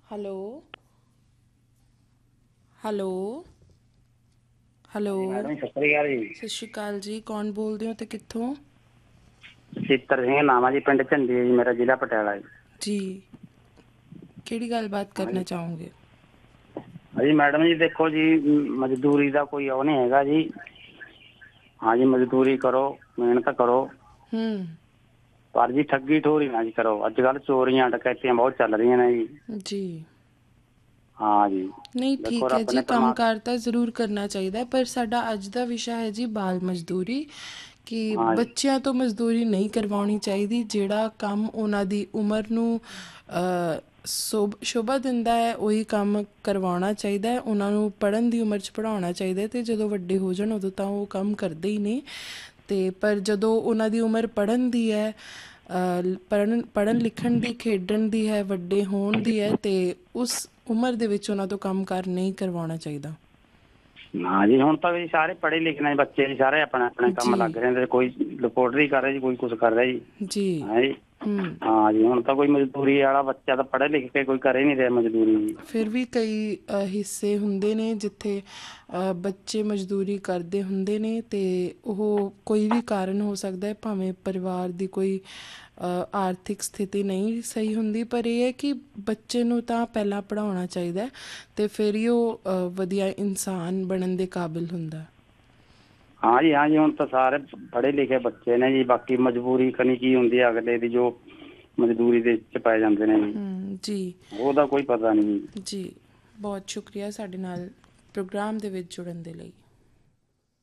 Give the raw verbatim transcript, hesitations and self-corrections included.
Hello hello hello madam Sat Sri ਅਕਾਲ ਜੀ। ਸਤਿ ਸ਼੍ਰੀ ਅਕਾਲ ਜੀ। ਕੌਣ ਬੋਲਦੇ ਹੋ ਤੇ ਕਿੱਥੋਂ? ਚਿੱਤਰ ਸਿੰਘ ਨਾਮ ਆ ਜੀ, ਪਿੰਡ ਝੰਡੀ ਹੈ ਜੀ, ਮੇਰਾ ਜ਼ਿਲ੍ਹਾ ਪਟਿਆਲਾ ਜੀ। ਜੀ ਕਿਹੜੀ ਗੱਲਬਾਤ ਕਰਨਾ ਚਾਹੋਗੇ? ਹਾਂਜੀ ਮੈਡਮ ਜੀ, ਦੇਖੋ ਜੀ, ਮਜ਼ਦੂਰੀ ਦਾ ਕੋਈ ਉਹ ਨਹੀਂ ਹੈਗਾ ਜੀ। ਹਾਂਜੀ ਮਜ਼ਦੂਰੀ ਕਰੋ, ਮਿਹਨਤ ਕਰੋ, ਹੂੰ ਪਰ ਜੀ ਠੱਗੀ ਠੋਰੀ ਨਾ ਜੀ ਕਰੋ। ਅੱਜ ਕੱਲ੍ਹ ਚੋਰੀਆਂ ਡਕੈਤੀਆਂ ਬਹੁਤ ਚੱਲ ਰਹੀਆਂ ਨੇ ਜੀ। ਜੀ ਹਾਂ ਜੀ। ਨਹੀਂ ਦੇਖੋ ਠੀਕ ਹੈ ਰੱਬ ਜੀ, ਨੇ ਕੰਮ ਪਰਮਾ ਕਾਰ ਤਾਂ ਜ਼ਰੂਰ ਕਰਨਾ ਚਾਹੀਦਾ, ਪਰ ਸਾਡਾ ਅੱਜ ਦਾ ਵਿਸ਼ਾ ਹੈ ਜੀ ਬਾਲ ਮਜ਼ਦੂਰੀ। ਕਿ ਹਾਂ ਜੀ ਬੱਚਿਆਂ ਤੋਂ ਮਜ਼ਦੂਰੀ ਨਹੀਂ ਕਰਵਾਉਣੀ ਚਾਹੀਦੀ। ਜਿਹੜਾ ਕੰਮ ਉਹਨਾਂ ਦੀ ਉਮਰ ਨੂੰ ਸੋਭ ਸ਼ੋਭਾ ਦਿੰਦਾ ਹੈ ਉਹੀ ਕੰਮ ਕਰਵਾਉਣਾ ਚਾਹੀਦਾ ਹੈ। ਉਹਨਾਂ ਨੂੰ ਪੜ੍ਹਨ ਦੀ ਉਮਰ 'ਚ ਪੜ੍ਹਾਉਣਾ ਚਾਹੀਦਾ ਅਤੇ ਜਦੋਂ ਵੱਡੇ ਹੋ ਜਾਣ ਉਦੋਂ ਤਾਂ ਉਹ ਕੰਮ ਕਰਦੇ ਹੀ ਨੇ। ਅਤੇ ਪਰ ਜਦੋਂ ਉਹਨਾਂ ਦੀ ਉਮਰ ਪੜ੍ਹਨ ਦੀ ਹੈ, ਪੜ੍ਹਨ ਪੜ੍ਹਨ ਲਿਖਣ ਦੀ, ਖੇਡਣ ਦੀ ਹੈ, ਵੱਡੇ ਹੋਣ ਦੀ ਹੈ, ਅਤੇ ਉਸ ਉਮਰ ਦੇ ਵਿੱਚ ਉਹਨਾਂ ਤੋਂ ਕੰਮ ਕਾਰ ਨਹੀਂ ਕਰਵਾਉਣਾ ਚਾਹੀਦਾ। ਹਾਂ ਜੀ, ਹੁਣ ਤਾਂ ਜੀ ਸਾਰੇ ਪੜ੍ਹੇ ਲਿਖੇ ਨੇ ਬੱਚੇ ਜੀ, ਸਾਰੇ ਆਪਣੇ ਆਪਣੇ ਕੰਮ ਲੱਗ ਜੀ ਰਹੇ ਨੇ। ਕੋਈ ਰਿਪੋਰਟਰੀ ਕਰ ਰਿਹਾ ਜੀ, ਕੋਈ ਕੁਛ ਕਰ ਰਿਹਾ ਜੀ। ਜੀ ਹਾਂ ਜੀ। ਹੂੰ ਹਾਂ ਜੀ, ਹੁਣ ਤਾਂ ਕੋਈ ਮਜ਼ਦੂਰੀ ਵਾਲਾ ਬੱਚਾ ਤਾਂ ਪੜ੍ਹੇ ਲਿਖ ਕੇ ਕੋਈ ਕਰ ਹੀ ਨਹੀਂ ਰਿਹਾ ਮਜ਼ਦੂਰੀ ਜੀ। ਫਿਰ ਵੀ ਕਈ ਹਿੱਸੇ ਹੁੰਦੇ ਨੇ ਜਿੱਥੇ ਬੱਚੇ ਮਜ਼ਦੂਰੀ ਕਰਦੇ ਹੁੰਦੇ ਨੇ, ਅਤੇ ਉਹ ਕੋਈ ਵੀ ਕਾਰਨ ਹੋ ਸਕਦਾ ਹੈ, ਭਾਵੇਂ ਪਰਿਵਾਰ ਦੀ ਕੋਈ ਆਰਥਿਕ ਸਥਿਤੀ ਨਹੀਂ ਸਹੀ ਹੁੰਦੀ, ਪਰ ਇਹ ਹੈ ਕਿ ਬੱਚੇ ਨੂੰ ਤਾਂ ਪਹਿਲਾਂ ਪੜ੍ਹਾਉਣਾ ਚਾਹੀਦਾ ਅਤੇ ਫਿਰ ਹੀ ਉਹ ਵਧੀਆ ਇਨਸਾਨ ਬਣਨ ਦੇ ਕਾਬਿਲ ਹੁੰਦਾ। ਹਾਂ ਜੀ ਹਾਂ ਜੀ, ਹੁਣ ਤਾਂ ਸਾਰੇ ਪੜ੍ਹੇ ਲਿਖੇ ਬੱਚੇ ਨੇ ਜੀ। ਬਾਕੀ ਮਜਬੂਰੀ ਕਨੀ ਕੀ ਹੁੰਦੀ ਹੈ ਅਗਲੇ ਦੀ, ਜੋ ਮਜ਼ਦੂਰੀ ਦੇ ਵਿੱਚ ਪੈ ਜਾਂਦੇ ਨੇ ਜੀ, ਹੂੰ ਜੀ ਉਹਦਾ ਕੋਈ ਪਤਾ ਨਹੀਂ ਜੀ। ਜੀ ਬਹੁਤ ਸ਼ੁਕਰੀਆ ਸਾਡੇ ਨਾਲ ਪ੍ਰੋਗਰਾਮ ਦੇ ਵਿੱਚ ਜੁੜਨ ਦੇ ਲਈ।